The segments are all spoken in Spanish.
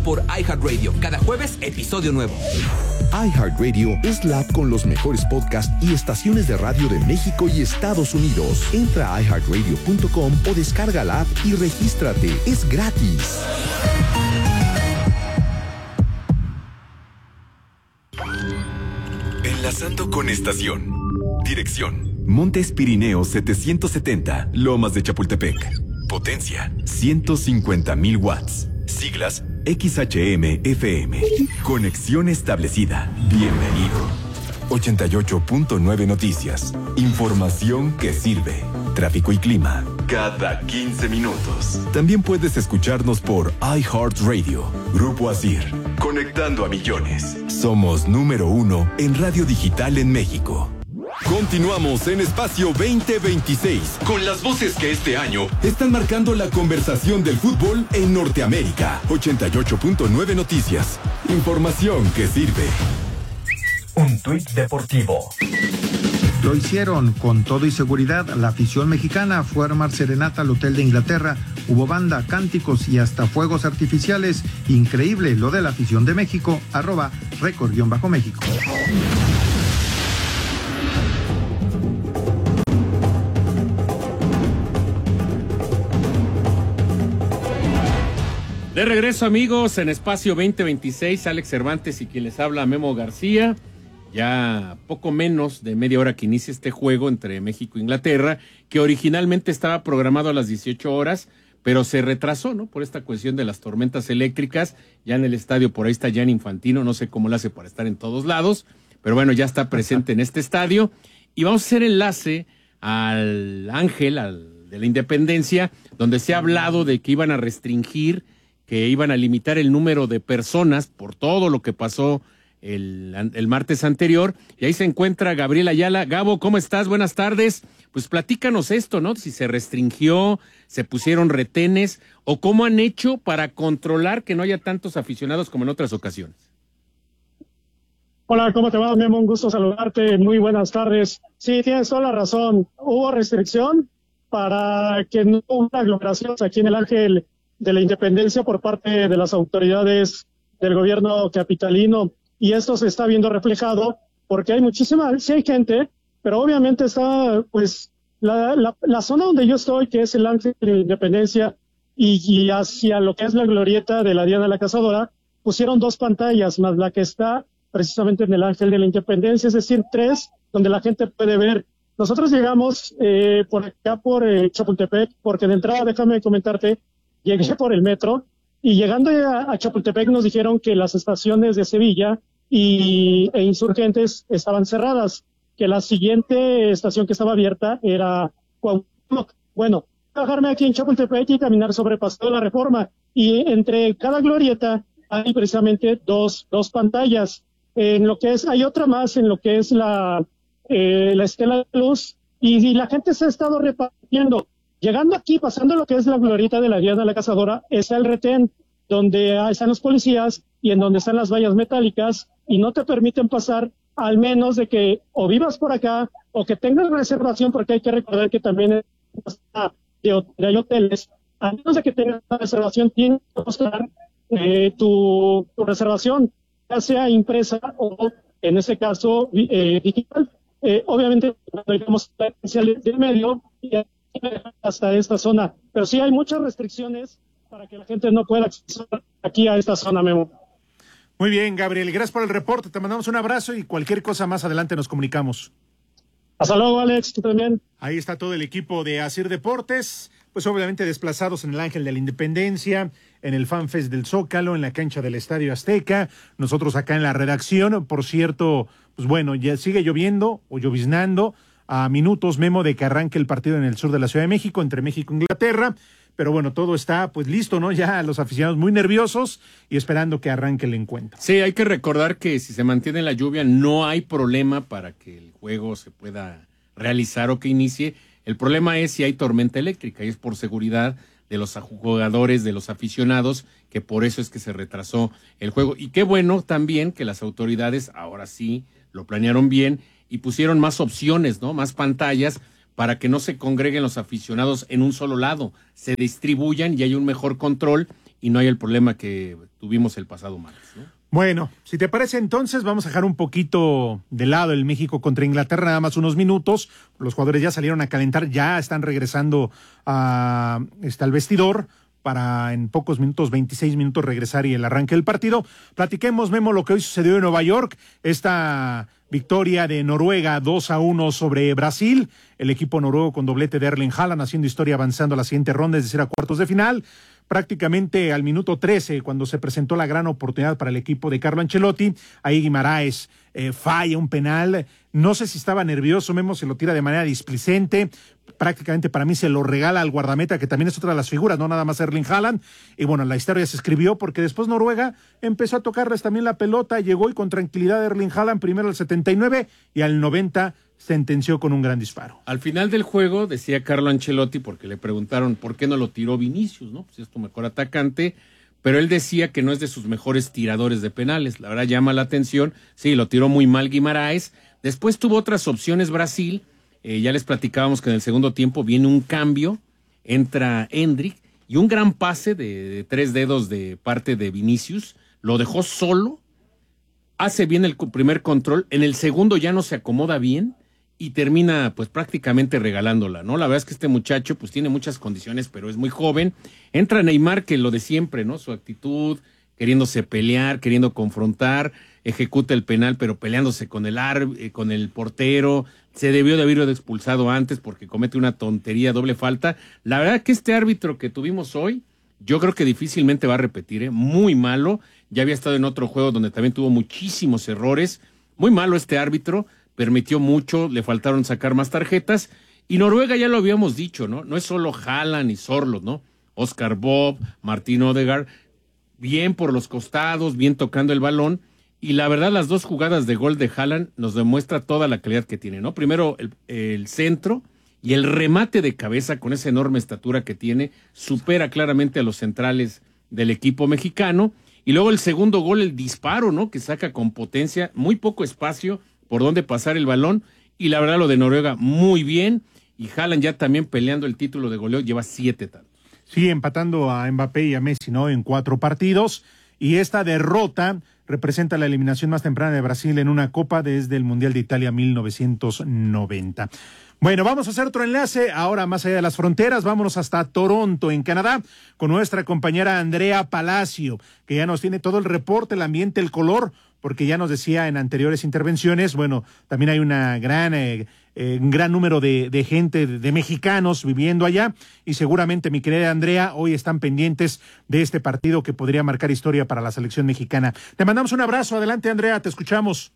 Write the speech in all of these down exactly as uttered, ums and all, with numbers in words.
por iHeartRadio. Cada jueves, episodio nuevo. iHeartRadio es la app con los mejores podcasts y estaciones de radio de México y Estados Unidos. Entra a i heart radio punto com o descarga la app y regístrate. Es gratis. Enlazando con estación. Dirección: Montes Pirineos setecientos setenta, Lomas de Chapultepec. Potencia: ciento cincuenta mil watts. Siglas: X H M F M. Conexión establecida. Bienvenido. ochenta y ocho punto nueve Noticias. Información que sirve. Tráfico y clima cada quince minutos. También puedes escucharnos por iHeartRadio. Grupo Asir. Conectando a millones. Somos número uno en radio digital en México. Continuamos en Espacio veinte veintiséis con las voces que este año están marcando la conversación del fútbol en Norteamérica. ochenta y ocho punto nueve Noticias. Información que sirve. Un tuit deportivo. Lo hicieron con todo y seguridad. La afición mexicana fue a armar serenata al hotel de Inglaterra. Hubo banda, cánticos y hasta fuegos artificiales. Increíble lo de la afición de México. Arroba récord-méxico. De regreso, amigos, en Espacio veinte veintiséis, Alex Cervantes y quien les habla, Memo García. Ya poco menos de media hora que inicia este juego entre México e Inglaterra, que originalmente estaba programado a las dieciocho horas, pero se retrasó, ¿no? Por esta cuestión de las tormentas eléctricas. Ya en el estadio, por ahí está Gianni Infantino, no sé cómo lo hace para estar en todos lados, pero bueno, ya está presente en este estadio. Y vamos a hacer enlace al Ángel, al de la Independencia, donde se ha hablado de que iban a restringir, que iban a limitar el número de personas por todo lo que pasó El, el martes anterior, y ahí se encuentra Gabriel Ayala. Gabo, ¿cómo estás? Buenas tardes. Pues platícanos esto, ¿no? Si se restringió, se pusieron retenes, o cómo han hecho para controlar que no haya tantos aficionados como en otras ocasiones. Hola, ¿cómo te va, Memo? Un gusto saludarte. Muy buenas tardes. Sí, tienes toda la razón. Hubo restricción para que no hubiera aglomeraciones aquí en el Ángel de la Independencia por parte de las autoridades del gobierno capitalino. Y esto se está viendo reflejado porque hay muchísima, sí hay gente, pero obviamente está, pues, la, la, la zona donde yo estoy, que es el Ángel de la Independencia, y, y hacia lo que es la glorieta de la Diana la Cazadora, pusieron dos pantallas, más la que está precisamente en el Ángel de la Independencia, es decir, tres, donde la gente puede ver. Nosotros llegamos eh, por acá, por eh, Chapultepec, porque de entrada, déjame comentarte, llegué por el metro, y llegando a, a Chapultepec nos dijeron que las estaciones de Sevilla y, e Insurgentes estaban cerradas, que la siguiente estación que estaba abierta era Cuauhtémoc. Bueno, bajarme aquí en Chapultepec y caminar sobre Paseo de la Reforma, y entre cada glorieta hay precisamente dos, dos pantallas. En lo que es, hay otra más en lo que es la, eh, la Estela de Luz, y, y la gente se ha estado repartiendo. Llegando aquí, pasando lo que es la glorieta de la Diana la Cazadora, está el retén, donde están los policías y en donde están las vallas metálicas, y no te permiten pasar, al menos de que o vivas por acá o que tengas reservación, porque hay que recordar que también de, de hay hoteles, a menos de que tengas una reservación, tienes que mostrar eh, tu, tu reservación, ya sea impresa o, en este caso, eh, digital. Eh, obviamente, cuando llegamos a la esencial del medio, ya hasta esta zona, pero sí hay muchas restricciones para que la gente no pueda acceder aquí a esta zona, Memo. Muy bien, Gabriel, gracias por el reporte, te mandamos un abrazo y cualquier cosa más adelante nos comunicamos. Hasta luego, Alex, tú también. Ahí está todo el equipo de Asir Deportes, pues obviamente desplazados en el Ángel de la Independencia, en el FanFest del Zócalo, en la cancha del Estadio Azteca, nosotros acá en la redacción. Por cierto, pues bueno, ya sigue lloviendo o lloviznando, a minutos, Memo, de que arranque el partido en el sur de la Ciudad de México, entre México e Inglaterra, pero bueno, todo está pues listo, ¿no? Ya los aficionados muy nerviosos y esperando que arranque el encuentro. Sí, hay que recordar que si se mantiene la lluvia no hay problema para que el juego se pueda realizar o que inicie. El problema es si hay tormenta eléctrica, y es por seguridad de los jugadores, de los aficionados, que por eso es que se retrasó el juego. Y qué bueno también que las autoridades ahora sí lo planearon bien y pusieron más opciones, ¿no? Más pantallas para que no se congreguen los aficionados en un solo lado, se distribuyan y hay un mejor control y no hay el problema que tuvimos el pasado martes, ¿no? Bueno, si te parece entonces vamos a dejar un poquito de lado el México contra Inglaterra, nada más unos minutos. Los jugadores ya salieron a calentar, ya están regresando a, está al vestidor para en pocos minutos, veintiséis minutos, regresar y el arranque del partido. Platiquemos, Memo, lo que hoy sucedió en Nueva York, esta victoria de Noruega dos a uno sobre Brasil, el equipo noruego con doblete de Erling Haaland haciendo historia avanzando a la siguiente ronda, es decir, a cuartos de final. Prácticamente al minuto trece, cuando se presentó la gran oportunidad para el equipo de Carlo Ancelotti, ahí Guimaraes eh, falla un penal, no sé si estaba nervioso, Memo, se lo tira de manera displicente, prácticamente para mí se lo regala al guardameta, que también es otra de las figuras, no nada más Erling Haaland, y bueno, la historia se escribió porque después Noruega empezó a tocarles también la pelota, llegó y con tranquilidad Erling Haaland, primero al setenta y nueve y al noventa sentenció con un gran disparo. Al final del juego, decía Carlo Ancelotti, porque le preguntaron por qué no lo tiró Vinicius, ¿no? Pues es tu mejor atacante, pero él decía que no es de sus mejores tiradores de penales. La verdad llama la atención, sí, lo tiró muy mal Guimaraes. Después tuvo otras opciones Brasil, eh, ya les platicábamos que en el segundo tiempo viene un cambio, entra Endrick, y un gran pase de, de tres dedos de parte de Vinicius, lo dejó solo, hace bien el primer control, en el segundo ya no se acomoda bien, y termina pues prácticamente regalándola, ¿no? La verdad es que este muchacho pues tiene muchas condiciones, pero es muy joven. Entra Neymar, que lo de siempre, ¿no? Su actitud, queriéndose pelear, queriendo confrontar, ejecuta el penal, pero peleándose con el ar, eh, con el portero. Se debió de haberlo expulsado antes porque comete una tontería, doble falta. La verdad que este árbitro que tuvimos hoy, yo creo que difícilmente va a repetir, ¿eh? Muy malo. Ya había estado en otro juego donde también tuvo muchísimos errores. Muy malo este árbitro. Permitió mucho, le faltaron sacar más tarjetas, y Noruega ya lo habíamos dicho, ¿no? No es solo Haaland y Sorloth, ¿no? Oscar Bob, Martín Odegaard, bien por los costados, bien tocando el balón, y la verdad las dos jugadas de gol de Haaland nos demuestra toda la calidad que tiene, ¿no? Primero el, el centro y el remate de cabeza con esa enorme estatura que tiene, supera claramente a los centrales del equipo mexicano, y luego el segundo gol, el disparo, ¿no? Que saca con potencia, muy poco espacio por dónde pasar el balón, y la verdad lo de Noruega muy bien, y Haaland ya también peleando el título de goleo, lleva siete tantos. Sí, empatando a Mbappé y a Messi, ¿no? En cuatro partidos, y esta derrota representa la eliminación más temprana de Brasil en una copa desde el Mundial de Italia mil novecientos noventa. Bueno, vamos a hacer otro enlace, ahora más allá de las fronteras, vámonos hasta Toronto, en Canadá, con nuestra compañera Andrea Palacio, que ya nos tiene todo el reporte, el ambiente, el color, porque ya nos decía en anteriores intervenciones, bueno, también hay una gran, eh, eh, un gran número de, de gente, de, de mexicanos viviendo allá, y seguramente, mi querida Andrea, hoy están pendientes de este partido que podría marcar historia para la selección mexicana. Te mandamos un abrazo, adelante Andrea, te escuchamos.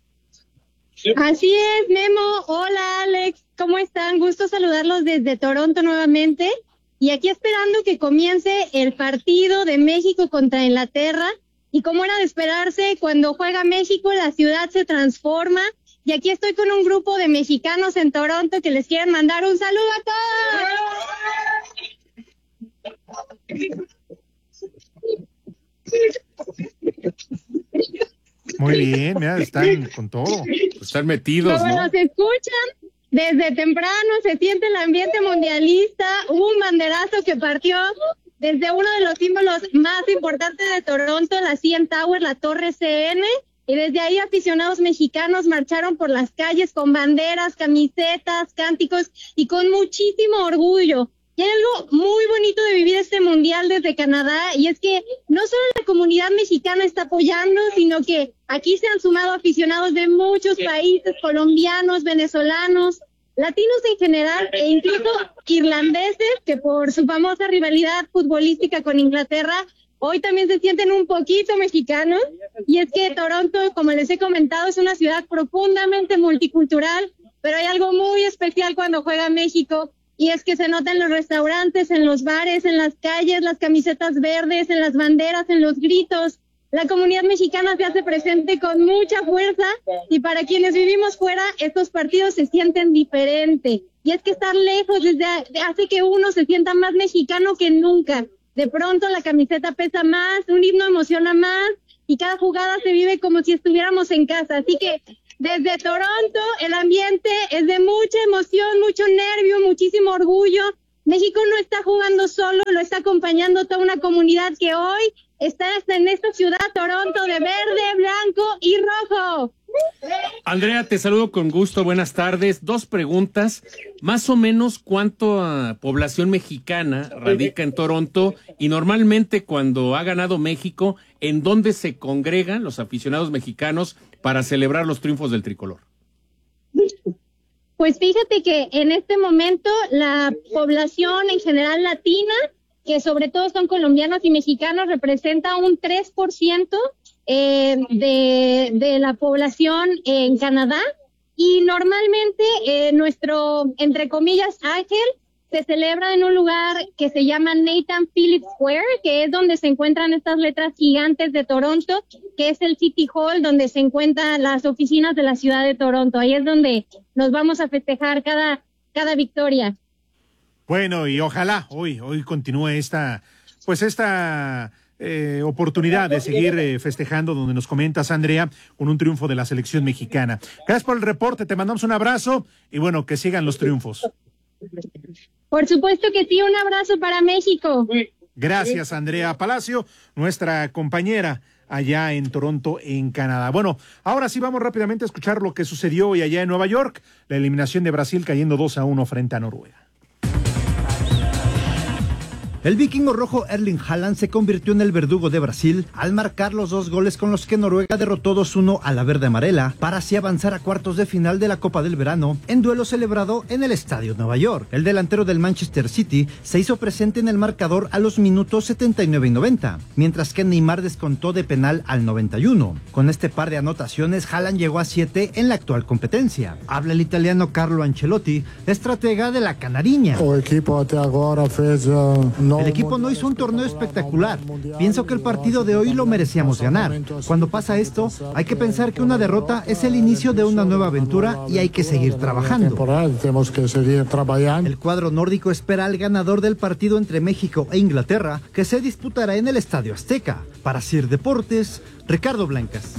Así es, Memo. Hola, Alex. ¿Cómo están? Gusto saludarlos desde Toronto nuevamente. Y aquí esperando que comience el partido de México contra Inglaterra. Y como era de esperarse, cuando juega México, la ciudad se transforma. Y aquí estoy con un grupo de mexicanos en Toronto que les quieren mandar un saludo a todos. Muy bien, mira, están con todo. Están metidos, Como ¿no? nos escuchan, desde temprano se siente el ambiente mundialista. Hubo un banderazo que partió desde uno de los símbolos más importantes de Toronto, la C N Tower, la Torre C N, y desde ahí aficionados mexicanos marcharon por las calles con banderas, camisetas, cánticos y con muchísimo orgullo. Y hay algo muy bonito de vivir este mundial desde Canadá, y es que no solo la comunidad mexicana está apoyando, sino que aquí se han sumado aficionados de muchos países, colombianos, venezolanos, latinos en general, e incluso irlandeses, que por su famosa rivalidad futbolística con Inglaterra, hoy también se sienten un poquito mexicanos. Y es que Toronto, como les he comentado, es una ciudad profundamente multicultural, pero hay algo muy especial cuando juega México, y es que se nota en los restaurantes, en los bares, en las calles, las camisetas verdes, en las banderas, en los gritos. La comunidad mexicana se hace presente con mucha fuerza, y para quienes vivimos fuera, estos partidos se sienten diferente. Y es que estar lejos desde hace que uno se sienta más mexicano que nunca. De pronto la camiseta pesa más, un himno emociona más, y cada jugada se vive como si estuviéramos en casa. Así que desde Toronto el ambiente es de mucha emoción, mucho nervio, muchísimo orgullo, México no está jugando solo, lo está acompañando toda una comunidad que hoy está en esta ciudad, Toronto, de verde, blanco y rojo. Andrea, te saludo con gusto, buenas tardes. Dos preguntas, más o menos cuánta población mexicana radica en Toronto y normalmente cuando ha ganado México, ¿en dónde se congregan los aficionados mexicanos para celebrar los triunfos del tricolor? Pues fíjate que en este momento la población en general latina, que sobre todo son colombianos y mexicanos, representa un tres por ciento eh, de, de la población en Canadá, y normalmente eh, nuestro, entre comillas, ángel se celebra en un lugar que se llama Nathan Phillips Square, que es donde se encuentran estas letras gigantes de Toronto, que es el City Hall, donde se encuentran las oficinas de la ciudad de Toronto. Ahí es donde nos vamos a festejar cada, cada victoria. Bueno, y ojalá hoy, hoy continúe esta, pues esta eh, oportunidad de seguir eh, festejando, donde nos comentas, Andrea, con un triunfo de la selección mexicana. Gracias por el reporte, te mandamos un abrazo y bueno, que sigan los triunfos. Por supuesto que sí, un abrazo para México. Gracias, Andrea Palacio, nuestra compañera allá en Toronto, en Canadá. Bueno, ahora sí vamos rápidamente a escuchar lo que sucedió hoy allá en Nueva York, la eliminación de Brasil cayendo dos a uno frente a Noruega. El vikingo rojo Erling Haaland se convirtió en el verdugo de Brasil al marcar los dos goles con los que Noruega derrotó dos uno a la verde amarela para así avanzar a cuartos de final de la Copa del Verano en duelo celebrado en el Estadio Nueva York. El delantero del Manchester City se hizo presente en el marcador a los minutos setenta y nueve y noventa, mientras que Neymar descontó de penal al noventa y uno. Con este par de anotaciones, Haaland llegó a siete en la actual competencia. Habla el italiano Carlo Ancelotti, estratega de la Canariña. O equipo hasta ahora fez, uh, no El equipo no hizo un torneo espectacular. Pienso que el partido de hoy lo merecíamos ganar. Cuando pasa esto, hay que pensar que una derrota es el inicio de una nueva aventura y hay que seguir trabajando. El cuadro nórdico espera al ganador del partido entre México e Inglaterra, que se disputará en el Estadio Azteca. Para Sir Deportes, Ricardo Blancas.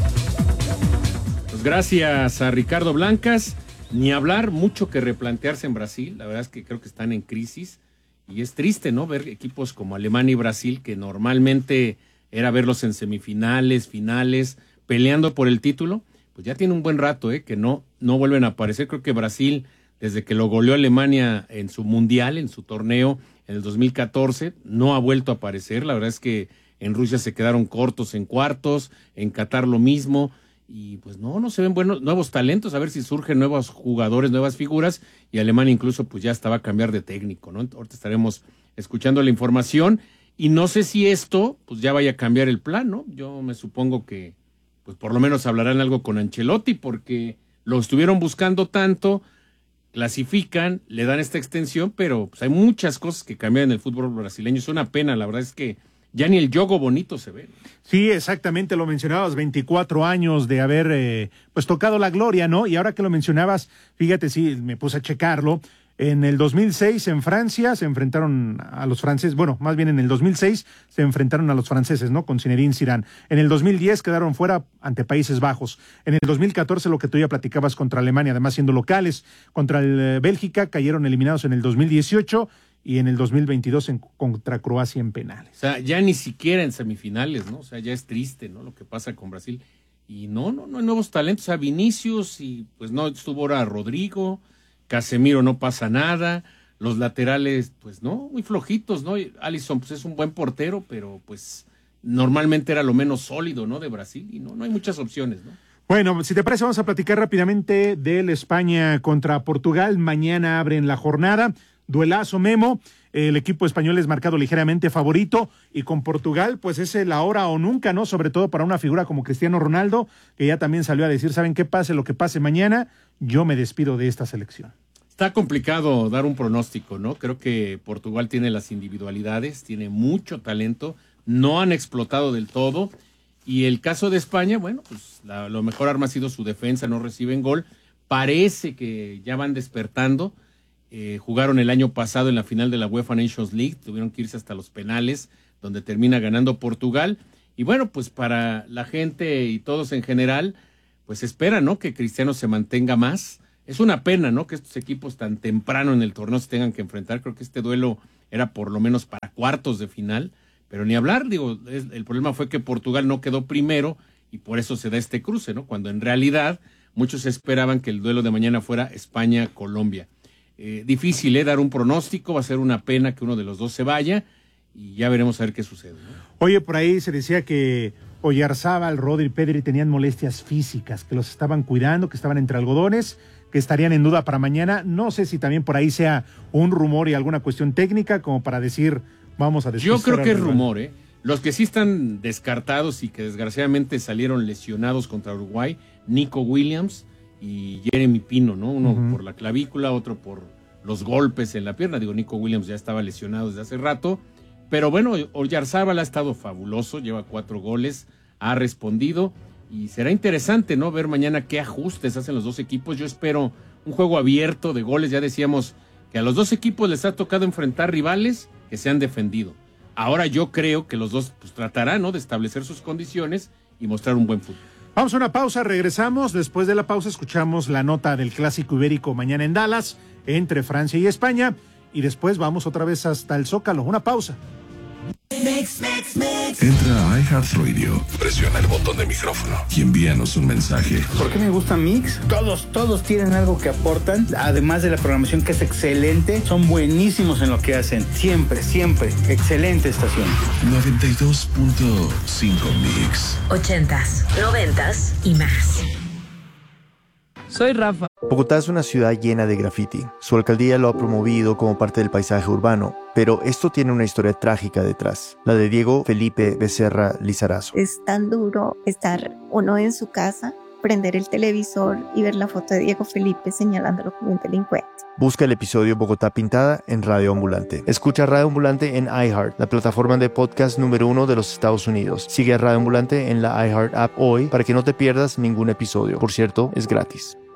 Pues gracias a Ricardo Blancas. Ni hablar, mucho que replantearse en Brasil. La verdad es que creo que están en crisis. Y es triste, ¿no? Ver equipos como Alemania y Brasil, que normalmente era verlos en semifinales, finales, peleando por el título, pues ya tiene un buen rato, ¿eh? Que no, no vuelven a aparecer. Creo que Brasil, desde que lo goleó Alemania en su mundial, en su torneo, en el dos mil catorce, no ha vuelto a aparecer. La verdad es que en Rusia se quedaron cortos en cuartos, en Qatar lo mismo. Y pues no, no se ven buenos nuevos talentos, a ver si surgen nuevos jugadores, nuevas figuras, y Alemania incluso pues ya estaba a cambiar de técnico, ¿no? Ahorita estaremos escuchando la información, y no sé si esto pues ya vaya a cambiar el plan, ¿no? Yo me supongo que pues por lo menos hablarán algo con Ancelotti, porque lo estuvieron buscando tanto, clasifican, le dan esta extensión, pero pues hay muchas cosas que cambian en el fútbol brasileño, es una pena, la verdad es que ya ni el yogo bonito se ve. Sí, exactamente, lo mencionabas, veinticuatro años de haber eh, pues tocado la gloria, ¿no? Y ahora que lo mencionabas, fíjate, sí, me puse a checarlo. En el dos mil seis en Francia se enfrentaron a los franceses, bueno, más bien en el dos mil seis se enfrentaron a los franceses, ¿no? Con Zinedine Zidane. En el dos mil diez quedaron fuera ante Países Bajos. En el dos mil catorce, lo que tú ya platicabas, contra Alemania, además siendo locales, contra el eh, Bélgica, cayeron eliminados en el dos mil dieciocho. Y en el dos mil veintidós en, contra Croacia en penales. O sea, ya ni siquiera en semifinales, ¿no? O sea, ya es triste, ¿no? Lo que pasa con Brasil. Y no, no, no hay nuevos talentos. O sea, Vinicius, y pues no estuvo ahora Rodrigo, Casemiro no pasa nada, los laterales, pues no, muy flojitos, ¿no? Y Alisson, pues es un buen portero, pero pues normalmente era lo menos sólido, ¿no? De Brasil, y no, no hay muchas opciones, ¿no? Bueno, si te parece, vamos a platicar rápidamente del España contra Portugal. Mañana abren la jornada. Duelazo, Memo, el equipo español es marcado ligeramente favorito, y con Portugal pues es el ahora o nunca, ¿no? Sobre todo para una figura como Cristiano Ronaldo, que ya también salió a decir, ¿saben qué? Pase lo que pase mañana, yo me despido de esta selección. Está complicado dar un pronóstico, ¿no? Creo que Portugal tiene las individualidades, tiene mucho talento, no han explotado del todo, y el caso de España, bueno, pues la, lo mejor arma ha sido su defensa, no reciben gol, parece que ya van despertando. Eh, jugaron el año pasado en la final de la UEFA Nations League, tuvieron que irse hasta los penales, donde termina ganando Portugal, y bueno, pues para la gente y todos en general, pues espera, ¿no? Que Cristiano se mantenga más, Es una pena, ¿no?, que estos equipos tan temprano en el torneo se tengan que enfrentar. Creo que este duelo era por lo menos para cuartos de final, pero ni hablar, digo, es, el problema fue que Portugal no quedó primero y por eso se da este cruce, ¿no?, cuando en realidad muchos esperaban que el duelo de mañana fuera España-Colombia. Eh, difícil, ¿eh?, dar un pronóstico, va a ser una pena que uno de los dos se vaya y ya veremos a ver qué sucede, ¿no? Oye, por ahí se decía que Oyarzábal, Rodri y Pedri tenían molestias físicas, que los estaban cuidando, que estaban entre algodones, que estarían en duda para mañana. No sé si también por ahí sea un rumor y alguna cuestión técnica como para decir, vamos a decir. Yo creo que es rumor, ¿eh? Los que sí están descartados y que desgraciadamente salieron lesionados contra Uruguay, Nico Williams y Jeremy Pino, ¿no? Uno uh-huh. por la clavícula, otro por los golpes en la pierna. Digo, Nico Williams ya estaba lesionado desde hace rato. Pero bueno, Oyarzábal ha estado fabuloso, lleva cuatro goles, ha respondido y será interesante, ¿no?, ver mañana qué ajustes hacen los dos equipos. Yo espero un juego abierto de goles. Ya decíamos que a los dos equipos les ha tocado enfrentar rivales que se han defendido. Ahora yo creo que los dos pues, tratarán, ¿no?, de establecer sus condiciones y mostrar un buen fútbol. Vamos a una pausa, regresamos. Después de la pausa escuchamos la nota del Clásico Ibérico mañana en Dallas, entre Francia y España, y después vamos otra vez hasta el Zócalo. Una pausa. Mix, mix, mix. Entra a iHeartRadio, presiona el botón de micrófono y envíanos un mensaje. ¿Por qué me gusta Mix? Todos, todos tienen algo que aportan, además de la programación que es excelente, son buenísimos en lo que hacen. Siempre, siempre, excelente estación. noventa y dos punto cinco Mix. Ochentas, noventas y más. Soy Rafa. Bogotá es una ciudad llena de graffiti. Su alcaldía lo ha promovido como parte del paisaje urbano, pero esto tiene una historia trágica detrás, la de Diego Felipe Becerra Lizarazo. Es tan duro estar uno en su casa, prender el televisor y ver la foto de Diego Felipe señalándolo como un delincuente. Busca el episodio Bogotá Pintada en Radio Ambulante. Escucha Radio Ambulante en iHeart, la plataforma de podcast número uno de los Estados Unidos. Sigue a Radio Ambulante en la iHeart app hoy para que no te pierdas ningún episodio. Por cierto, es gratis.